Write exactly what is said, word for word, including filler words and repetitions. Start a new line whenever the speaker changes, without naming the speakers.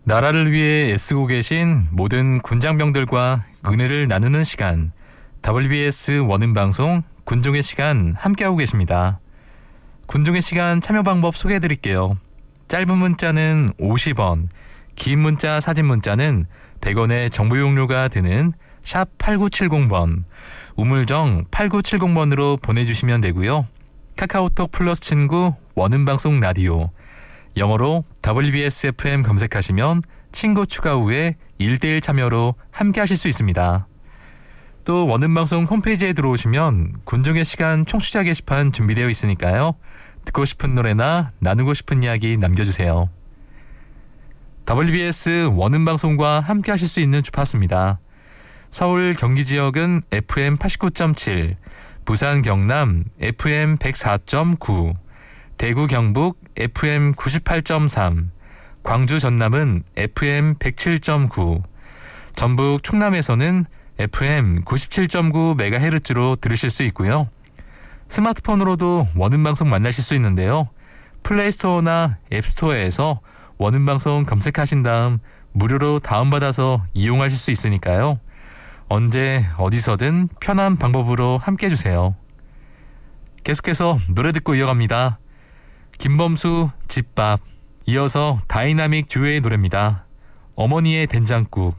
나라를 위해 애쓰고 계신 모든 군장병들과 은혜를 나누는 시간, 더블유비에스 원음방송 군종의 시간 함께하고 계십니다. 군종의 시간 참여 방법 소개해드릴게요. 짧은 문자는 오십 원, 긴 문자 사진 문자는 백 원의 정보 용료가 드는 샵 팔구칠공 번, 우물정 팔구칠공 번으로 보내주시면 되고요. 카카오톡 플러스 친구 원음방송 라디오, 영어로 더블유비에스 에프엠 검색하시면 친구 추가 후에 일 대일 참여로 함께 하실 수 있습니다. 또 원음방송 홈페이지에 들어오시면 군종의 시간 청취자 게시판 준비되어 있으니까요. 듣고 싶은 노래나 나누고 싶은 이야기 남겨주세요. 더블유비에스 원음방송과 함께 하실 수 있는 주파수입니다. 서울 경기 지역은 에프엠 팔십구 점 칠, 부산 경남 에프엠 백사 점 구, 대구 경북 에프엠 구십팔 점 삼, 광주 전남은 에프엠 백칠 점 구, 전북 충남에서는 에프엠 구십칠 점 구 메가헤르츠로 들으실 수 있고요. 스마트폰으로도 원음방송 만나실 수 있는데요. 플레이스토어나 앱스토어에서 원음방송 검색하신 다음 무료로 다운받아서 이용하실 수 있으니까요. 언제 어디서든 편한 방법으로 함께 해주세요. 계속해서 노래 듣고 이어갑니다. 김범수 집밥, 이어서 다이나믹 듀오의 노래입니다. 어머니의 된장국.